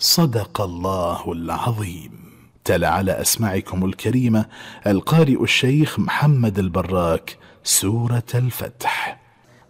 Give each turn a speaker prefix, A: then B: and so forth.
A: صدق الله العظيم. تلا على أسماعكم الكريمة القارئ الشيخ محمد البراك سورة الفتح.